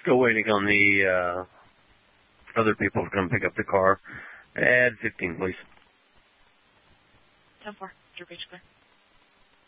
Still waiting on the other people to come pick up the car. Add 15, please. 10-4. Your page clear.